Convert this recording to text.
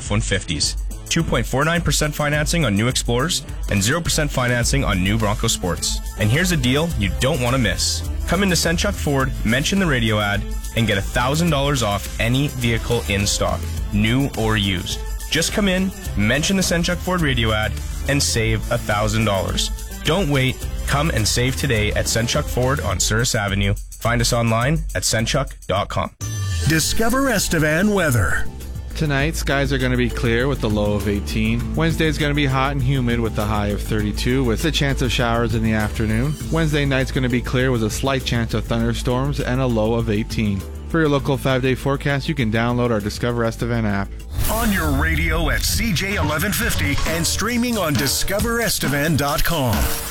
F-150s. 2.49% financing on new Explorers, and 0% financing on new Bronco Sports. And here's a deal you don't want to miss. Come into Senchuk Ford, mention the radio ad, and get $1,000 off any vehicle in stock, new or used. Just come in, mention the Senchuk Ford radio ad, and save $1,000. Don't wait. Come and save today at Senchuk Ford on Souris Avenue. Find us online at senchuk.com. Discover Estevan weather. Tonight, skies are going to be clear with the low of 18. Wednesday is going to be hot and humid with the high of 32, with a chance of showers in the afternoon. Wednesday night's going to be clear with a slight chance of thunderstorms and a low of 18. For your local 5-day forecast, you can download our Discover Estevan app. On your radio at CJ 1150 and streaming on discoverestevan.com.